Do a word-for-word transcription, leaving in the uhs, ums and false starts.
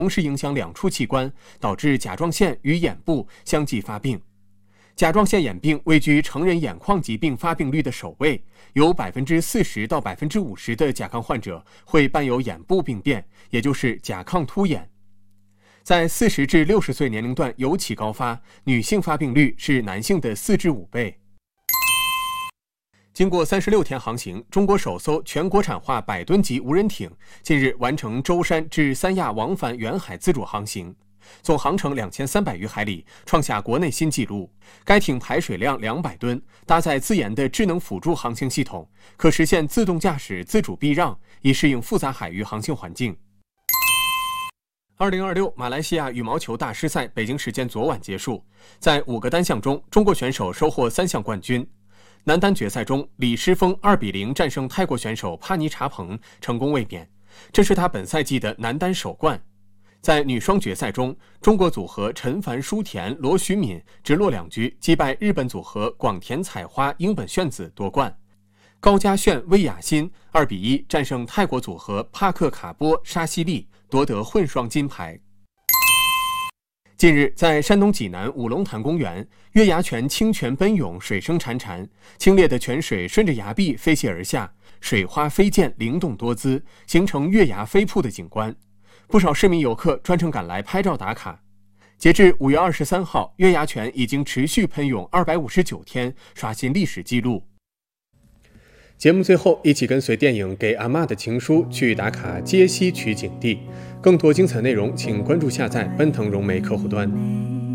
同时影响两处器官，导致甲状腺与眼部相继发病。甲状腺眼病位居成人眼眶疾病发病率的首位，有百分之四十到百分之五十的甲亢患者会伴有眼部病变，也就是甲亢突眼。在四十至六十岁年龄段尤其高发，女性发病率是男性的四至五倍。经过三十六天航行，中国首艘全国产化百吨级无人艇近日完成舟山至三亚往返远海自主航行，总航程两千三百余海里，创下国内新纪录。该艇排水量两百吨，搭载自研的智能辅助航行系统，可实现自动驾驶、自主避让，以适应复杂海域航行环境。二零二六马来西亚羽毛球大师赛北京时间昨晚结束，在五个单项中，中国选手收获三项冠军。男单决赛中，李诗峰二比零战胜泰国选手帕尼查彭，成功卫冕，这是他本赛季的男单首冠。在女双决赛中，中国组合陈凡舒田、罗徐敏直落两局击败日本组合广田彩花、英本炫子夺冠。高家炫、魏雅欣二比一战胜泰国组合帕克卡波、沙西利，夺得混双金牌。近日，在山东济南五龙潭公园，月牙泉清泉奔涌，水声潺潺，清冽的泉水顺着崖壁飞泻而下，水花飞溅，灵动多姿，形成月牙飞瀑的景观。不少市民游客专程赶来拍照打卡。截至五月二十三号，月牙泉已经持续喷涌二百五十九天，刷新历史记录。节目最后，一起跟随电影《给阿嬷的情书》去打卡街西取景地。更多精彩内容，请关注下载奔腾融媒客户端。